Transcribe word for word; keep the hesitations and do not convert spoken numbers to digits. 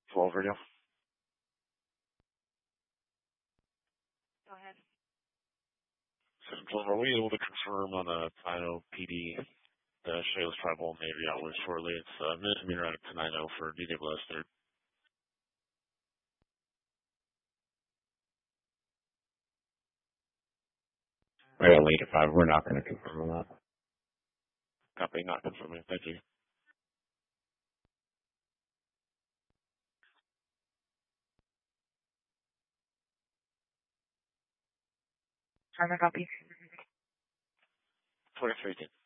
twelve radio. Go ahead. System twelve, are we able to confirm on a Tenino P D the Shales Tribal Navy outlet shortly? It's uh, misdemeanor out of Tenino for D W S third. Right at late at five. We're not going to confirm on that. Copy, not confirming. Thank you. Time to copy. twenty-three.